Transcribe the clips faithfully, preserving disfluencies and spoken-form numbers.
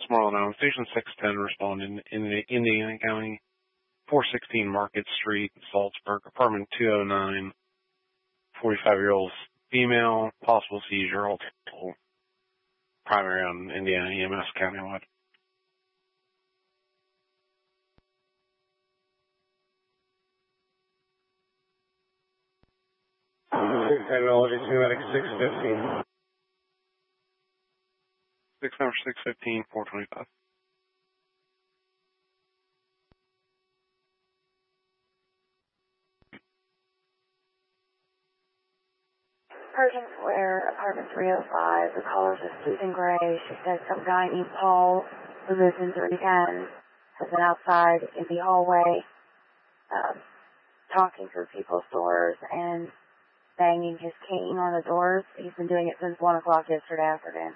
Westmoreland Island, Station six ten responding in the Indiana County, four sixteen Market Street, Salzburg, apartment two oh nine, forty-five-year-old female, possible seizure, all total. Primary on Indiana E M S countywide. Technology Medic six fifteen. Six number six fifteen, four twenty-five. Pershing Square, apartment three oh five. The caller's is Susan Gray. She says some guy named Paul, who lives in three ten, has been outside in the hallway, um, talking through people's doors and banging his cane on the doors. He's been doing it since one o'clock yesterday afternoon.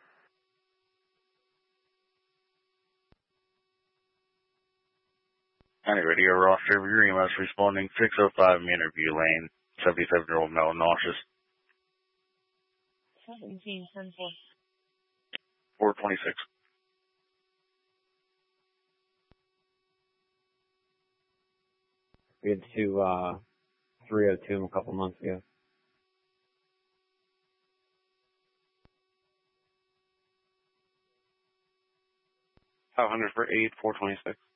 County Radio, Ross River, your E M S responding six oh five Interview Lane, seventy-seven-year-old male, nauseous. seventeen ten four. four twenty-six. We had two, uh, three oh two a couple months ago. five hundred for eight, four twenty-six.